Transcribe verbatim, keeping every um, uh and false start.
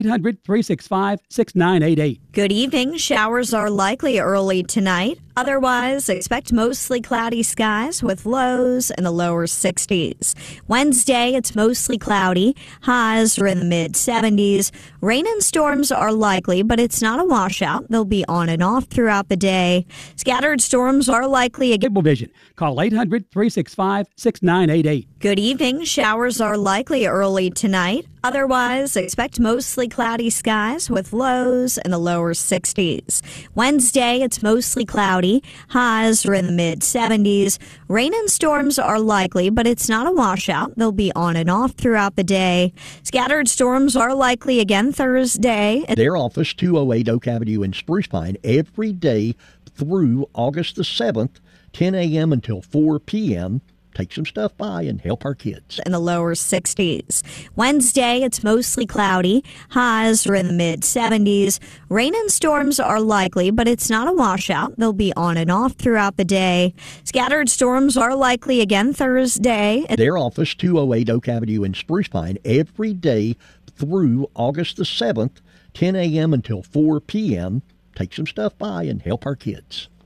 eight hundred, three six five, six nine eight eight. Good evening. Showers are likely early tonight. Otherwise, expect mostly cloudy skies with lows in the lower sixties. Wednesday, it's mostly cloudy. Highs are in the mid seventies. Rain and storms are likely, but it's not a washout. They'll be on and off throughout the day. Scattered storms are likely again. Cablevision. Call eight hundred, three six five, six nine eight eight. Good evening. Showers are likely early tonight. Otherwise, expect mostly cloudy skies with lows in the lower sixties. Wednesday, it's mostly cloudy. Highs are in the mid seventies. Rain and storms are likely, but it's not a washout. They'll be on and off throughout the day. Scattered storms are likely again Thursday. Their office, two oh eight Oak Avenue in Spruce Pine, every day through August the seventh, ten a.m. until four p.m. Take some stuff by and help our kids. In the lower sixties. Wednesday, it's mostly cloudy. Highs are in the mid seventies. Rain and storms are likely, but it's not a washout. They'll be on and off throughout the day. Scattered storms are likely again Thursday. Their office, two oh eight Oak Avenue in Spruce Pine, every day through August the seventh, ten a.m. until four p.m. Take some stuff by and help our kids.